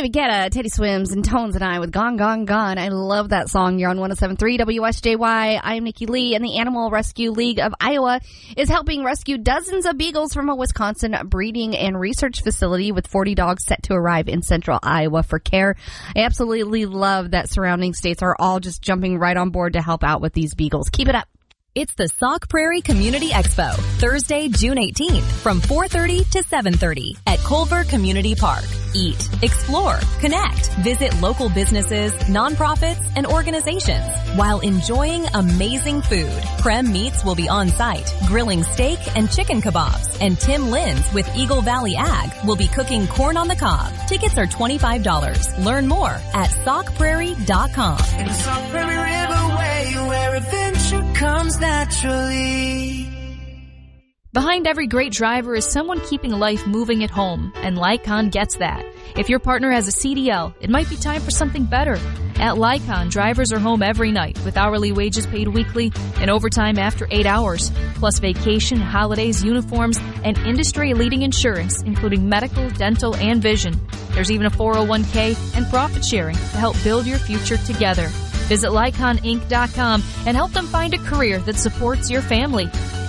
David Guetta, Teddy Swims, and Tones and I with Gone, Gone, Gone. I love that song. You're on 107.3 WSJY. I'm Nikki Lee, and the Animal Rescue League of Iowa is helping rescue dozens of beagles from a Wisconsin breeding and research facility with 40 dogs set to arrive in central Iowa for care. I absolutely love that surrounding states are all just jumping right on board to help out with these beagles. Keep it up. It's the Sauk Prairie Community Expo, Thursday, June 18th from 4:30 to 7:30 at Culver Community Park. Eat, explore, connect, visit local businesses, nonprofits, and organizations while enjoying amazing food. Prem Meats will be on site, grilling steak and chicken kebabs, and Tim Lins with Eagle Valley Ag will be cooking corn on the cob. Tickets are $25. Learn more at saukprairie.com. In the Sauk Prairie Riverway, where adventure comes naturally. Behind every great driver is someone keeping life moving at home, and Lycon gets that. If your partner has a CDL, it might be time for something better. At Lycon, drivers are home every night with hourly wages paid weekly and overtime after 8 hours, plus vacation, holidays, uniforms, and industry-leading insurance, including medical, dental, and vision. There's even a 401k and profit sharing to help build your future together. Visit LyconInc.com and help them find a career that supports your family.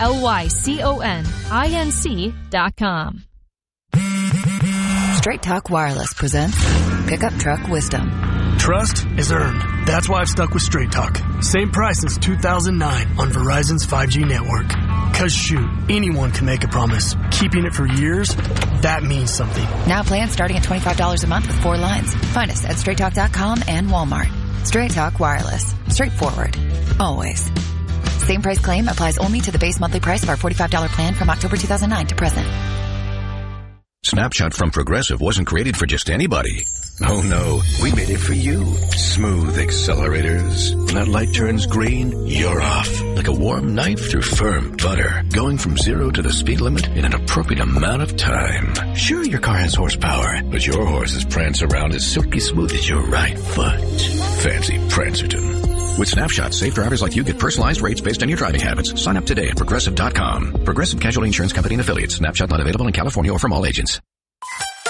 LYCONINC.com. Straight Talk Wireless presents Pickup Truck Wisdom. Trust is earned. That's why I've stuck with Straight Talk. Same price since 2009 on Verizon's 5G network. Cause shoot, anyone can make a promise. Keeping it for years, that means something. Now plans starting at $25 a month with 4 lines. Find us at StraightTalk.com and Walmart. Straight Talk Wireless. Straightforward. Always. Same price claim applies only to the base monthly price of our $45 plan from October 2009 to present. Snapshot from Progressive wasn't created for just anybody. Oh no, we made it for you. Smooth accelerators. When that light turns green, you're off. Like a warm knife through firm butter. Going from 0 to the speed limit in an appropriate amount of time. Sure, your car has horsepower, but your horses prance around as silky smooth as your right foot. Fancy Prancerton. With Snapshot, safe drivers like you get personalized rates based on your driving habits. Sign up today at Progressive.com. Progressive Casualty Insurance Company and Affiliates. Snapshot not available in California or from all agents.